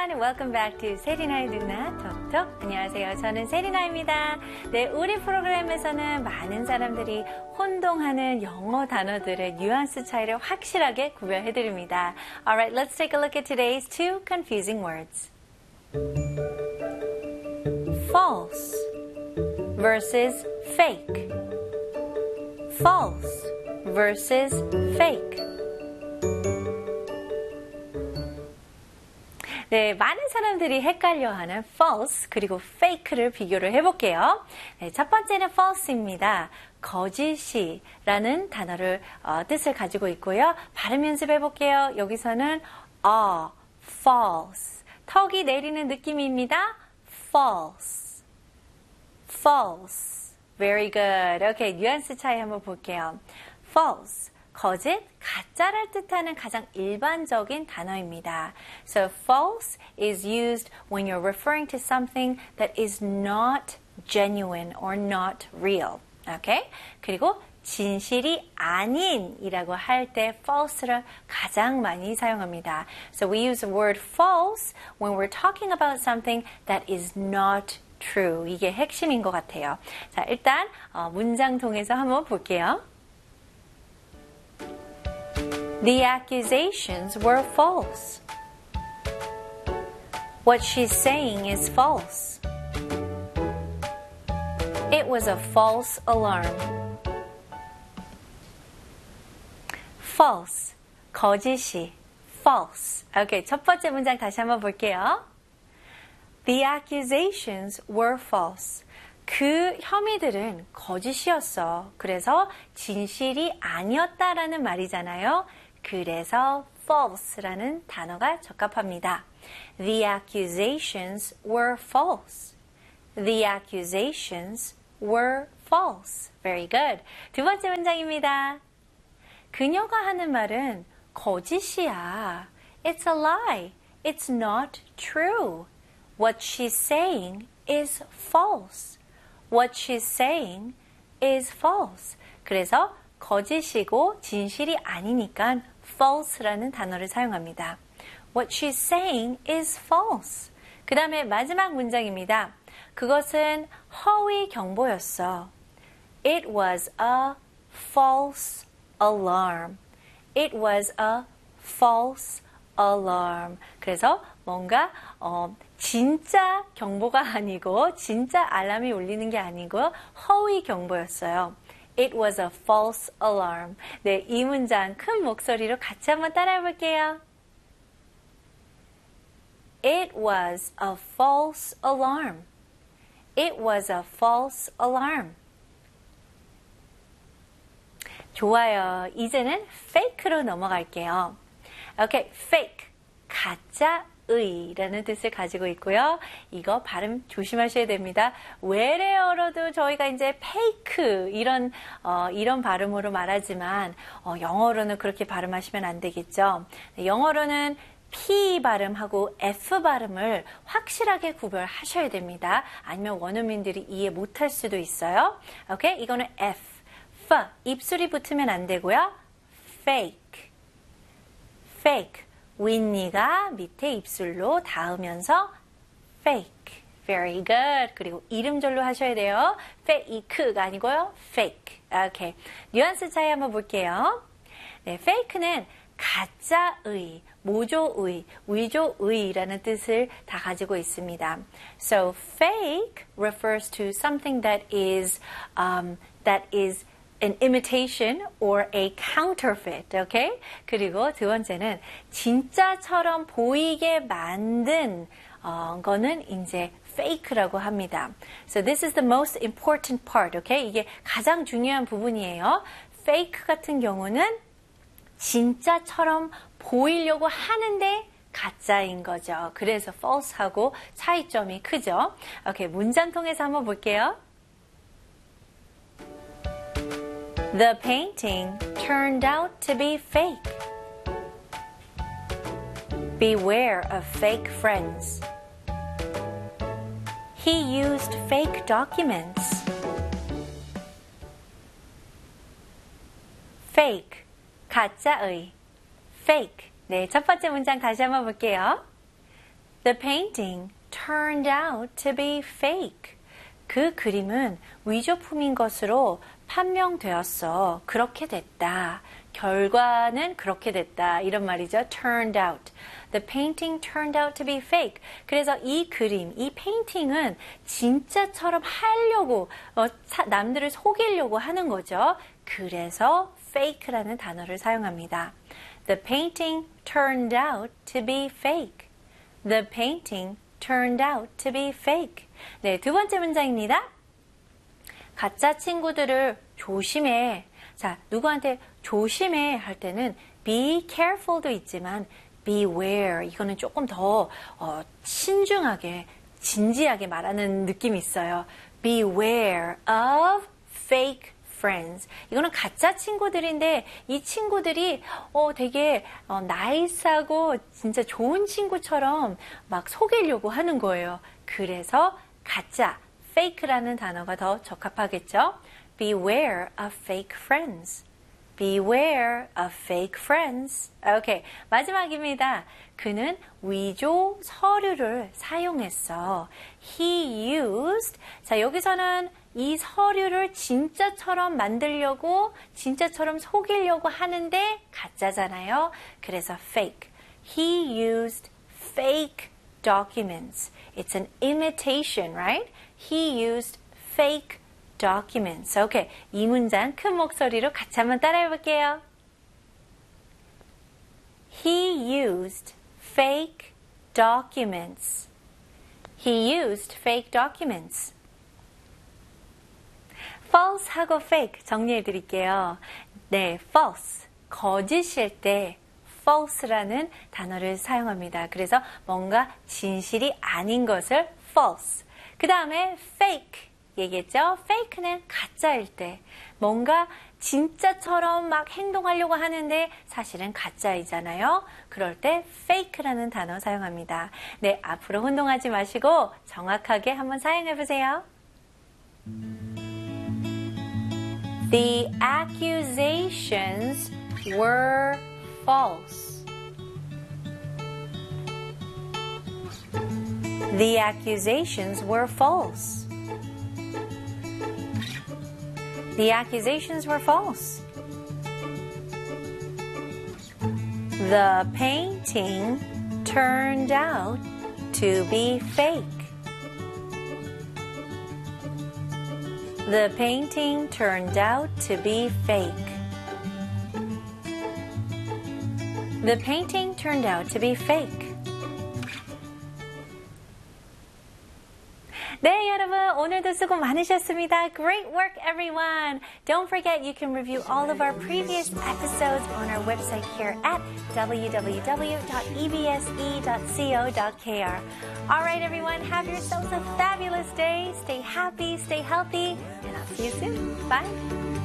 everyone. Welcome back to 세리나의 누나 톡톡. 안녕하세요. 저는 세리나입니다. 네, 우리 프로그램에서는 많은 사람들이 혼동하는 영어 단어들의 뉘앙스 차이를 확실하게 구별해드립니다. Alright, let's take a look at today's two confusing words. False versus fake. False versus fake. 네, 많은 사람들이 헷갈려하는 false 그리고 fake를 비교를 해볼게요. 네, 첫 번째는 false입니다. 거짓이라는 단어를 뜻을 가지고 있고요. 발음 연습해볼게요. 여기서는 false 턱이 내리는 느낌입니다. false false very good. 오케이, 뉘앙스 차이 한번 볼게요. false 거짓, 가짜를 뜻하는 가장 일반적인 단어입니다. So false is used when you're referring to something that is not genuine or not real. Okay? 그리고 진실이 아닌이라고 할 때 false를 가장 많이 사용합니다. So we use the word false when we're talking about something that is not true. 이게 핵심인 것 같아요. 자, 일단 문장 통해서 한번 볼게요. The accusations were false. What she's saying is false. It was a false alarm. False, 거짓이, false. 오케이, 첫 번째 문장 다시 한번 볼게요. The accusations were false. 그 혐의들은 거짓이었어. 그래서 진실이 아니었다라는 말이잖아요. 그래서 false라는 단어가 적합합니다. The accusations were false. The accusations were false. Very good. 두 번째 문장입니다. 그녀가 하는 말은 거짓이야. It's a lie. It's not true. What she's saying is false. What she's saying is false. 그래서 거짓이고 진실이 아니니까 false라는 단어를 사용합니다. What she's saying is false. 그 다음에 마지막 문장입니다. 그것은 허위 경보였어. It was a false alarm. It was a false alarm. 그래서 뭔가 진짜 경보가 아니고 진짜 알람이 울리는 게 아니고 허위 경보였어요. It was a false alarm. 네, 이 문장 큰 목소리로 같이 한번 따라해 볼게요. It was a false alarm. It was a false alarm. 좋아요. 이제는 fake로 넘어갈게요. 오케이, fake. 가짜의라는 뜻을 가지고 있고요. 이거 발음 조심하셔야 됩니다. 외래어로도 저희가 이제 fake 이런 발음으로 말하지만 영어로는 그렇게 발음하시면 안 되겠죠. 영어로는 P 발음하고 F 발음을 확실하게 구별하셔야 됩니다. 아니면 원어민들이 이해 못할 수도 있어요. 오케이, 이거는 F, 입술이 붙으면 안 되고요. fake, fake. 윗니가 밑에 입술로 닿으면서 fake. Very good. 그리고 이름절로 하셔야 돼요. fake가 아니고요. fake. 오케이. 뉘앙스 차이 한번 볼게요. 네, fake는 가짜의, 모조의, 위조의라는 뜻을 다 가지고 있습니다. So fake refers to something that is an imitation or a counterfeit, okay? 그리고 두 번째는 진짜처럼 보이게 만든 거는 이제 fake라고 합니다. So this is the most important part, okay? 이게 가장 중요한 부분이에요. fake 같은 경우는 진짜처럼 보이려고 하는데 가짜인 거죠. 그래서 false하고 차이점이 크죠. 오케이, 문장 통해서 한번 볼게요. The painting turned out to be fake. Beware of fake friends. He used fake documents. Fake, 가짜의. Fake. 네, 첫 번째 문장 다시 한번 볼게요. The painting turned out to be fake. 그 그림은 위조품인 것으로 판명되었어. 그렇게 됐다. 결과는 그렇게 됐다. 이런 말이죠. turned out. The painting turned out to be fake. 그래서 이 그림, 이 페인팅은 진짜처럼 하려고, 남들을 속이려고 하는 거죠. 그래서 fake라는 단어를 사용합니다. The painting turned out to be fake. The painting turned out to be fake. 네, 두 번째 문장입니다. 가짜 친구들을 조심해. 자, 누구한테 조심해 할 때는 be careful도 있지만 beware 이거는 조금 더 신중하게 진지하게 말하는 느낌이 있어요. Beware of fake friends. 이거는 가짜 친구들인데 이 친구들이 되게 나이스하고 진짜 좋은 친구처럼 막 속이려고 하는 거예요. 그래서 가짜, fake라는 단어가 더 적합하겠죠? Beware of fake friends. Beware of fake friends. 오케이, 마지막입니다. 그는 위조 서류를 사용했어. He used. 자, 여기서는 이 서류를 진짜처럼 만들려고, 진짜처럼 속이려고 하는데 가짜잖아요. 그래서 fake. He used fake documents. It's an imitation, right? He used fake documents. 오케이, 이 문장 큰 목소리로 같이 한번 따라해 볼게요. He used fake documents. He used fake documents. false하고 fake 정리해 드릴게요. 네, false, 거짓일 때 false라는 단어를 사용합니다. 그래서 뭔가 진실이 아닌 것을 false. 그 다음에 fake 얘기했죠. fake는 가짜일 때 뭔가 진짜처럼 막 행동하려고 하는데 사실은 가짜이잖아요. 그럴 때 fake라는 단어 사용합니다. 네, 앞으로 혼동하지 마시고 정확하게 한번 사용해 보세요. The accusations were false. The accusations were false. The accusations were false. The painting turned out to be fake. The painting turned out to be fake. The painting turned out to be fake. 네, 여러분, 오늘도 수고 많으셨습니다. Great work, everyone. Don't forget you can review all of our previous episodes on our website here at www.ebse.co.kr. All right, everyone, have yourselves a fabulous day. Stay happy, stay healthy, and I'll see you soon. Bye.